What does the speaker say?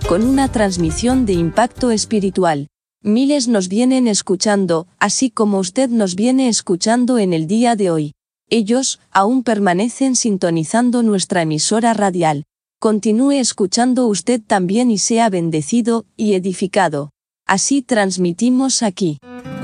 con una transmisión de impacto espiritual. Miles nos vienen escuchando, así como usted nos viene escuchando en el día de hoy. Ellos aún permanecen sintonizando nuestra emisora radial. Continúe escuchando usted también y sea bendecido y edificado. Así transmitimos aquí.